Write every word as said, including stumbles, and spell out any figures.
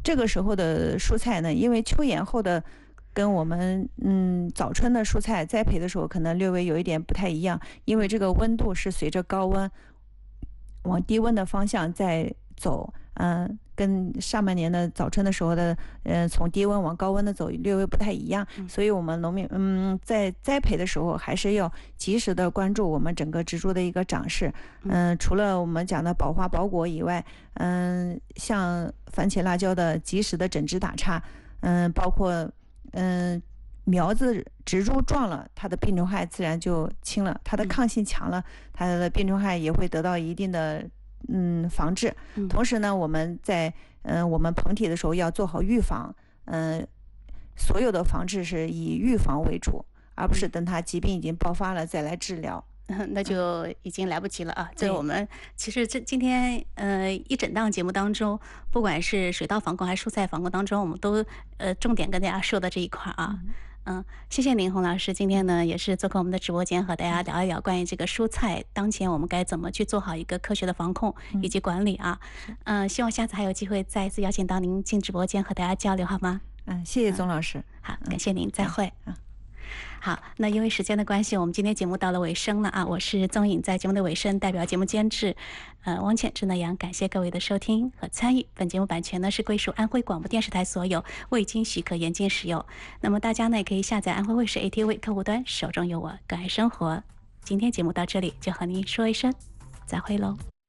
这个时候的蔬菜呢，因为秋延后的跟我们嗯早春的蔬菜栽培的时候可能略微有一点不太一样，因为这个温度是随着高温往低温的方向在走，嗯、呃，跟上半年的早春的时候的，呃，从低温往高温的走略微不太一样，所以我们农民，嗯，在栽培的时候还是要及时的关注我们整个植株的一个长势，嗯、呃，除了我们讲的保花保果以外，嗯、呃，像番茄、辣椒的及时的整枝打杈，嗯、呃，包括，嗯、呃。苗子植株壮了，它的病虫害自然就轻了，它的抗性强了，它的病虫害也会得到一定的嗯防治。同时呢，我们在嗯、呃、我们棚体的时候要做好预防，嗯、呃，所有的防治是以预防为主，而不是等它疾病已经爆发了再来治疗。 那就已经来不及了啊！这我们其实这今天呃一整档节目当中，不管是水稻防控还是蔬菜防控当中，我们都呃重点跟大家说的这一块啊。嗯嗯，谢谢您，洪老师。今天呢，也是做客我们的直播间，和大家聊一聊关于这个蔬菜当前我们该怎么去做好一个科学的防控以及管理啊。嗯，希望下次还有机会再次邀请到您进直播间和大家交流，好吗？ 嗯，谢谢宗老师。 嗯、好，感谢您，再会。嗯。好，那因为时间的关系，我们今天节目到了尾声了啊！我是宗颖，在节目的尾声代表节目监制，呃，汪倩、智能阳，感谢各位的收听和参与。本节目版权呢是归属安徽广播电视台所有，未经许可严禁使用。那么大家呢也可以下载安徽卫视 A T V 客户端，手中有我，更爱生活。今天节目到这里，就和您说一声再会喽。